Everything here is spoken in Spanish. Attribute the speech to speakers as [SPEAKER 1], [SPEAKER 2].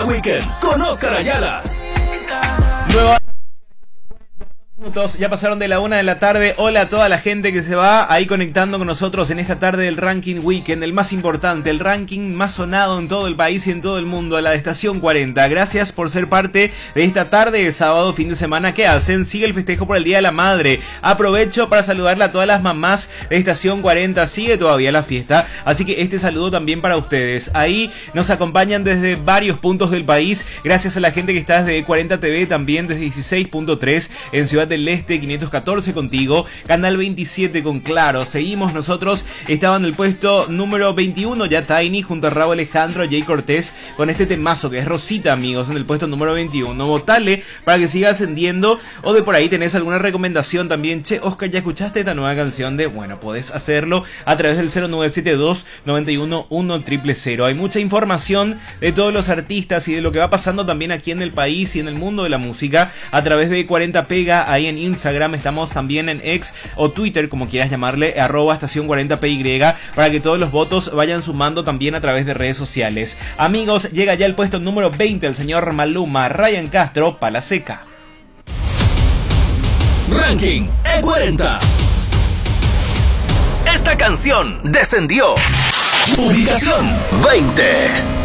[SPEAKER 1] Weekend con Oscar Ayala.
[SPEAKER 2] Nueva minutos, ya pasaron de la 1 de la tarde. Hola a toda la gente que se va ahí conectando con nosotros en esta tarde del Ranking Weekend, el más importante, el ranking más sonado en todo el país y en todo el mundo, la de Estación 40. Gracias por ser parte de esta tarde de sábado, fin de semana. ¿Qué hacen? Sigue el festejo por el Día de la Madre. Aprovecho para saludarle a todas las mamás de Estación 40. Sigue todavía la fiesta, así que este saludo también para ustedes. Ahí nos acompañan desde varios puntos del país. Gracias a la gente que está desde 40 TV, también desde 16.3 en Ciudad del Este, 514 contigo, Canal 27 con Claro. Seguimos nosotros, estaba en el puesto número 21 ya Tiny junto a Raúl Alejandro, Jay Cortés con este temazo que es Rosita, amigos, en el puesto número 21. Votale para que siga ascendiendo, o de por ahí tenés alguna recomendación también. Che, Oscar, ¿ya escuchaste esta nueva canción? Bueno, podés hacerlo a través del 0972 91 1000. Hay mucha información de todos los artistas y de lo que va pasando también aquí en el país y en el mundo de la música a través de 40 Pega. Ahí en Instagram estamos, también en X o Twitter, como quieras llamarle, @estación 40PY, para que todos los votos vayan sumando también a través de redes sociales. Amigos, llega ya el puesto número 20 el señor Maluma, Ryan Castro, Pala Seca.
[SPEAKER 1] Ranking E40. Esta canción descendió. Ubicación 20.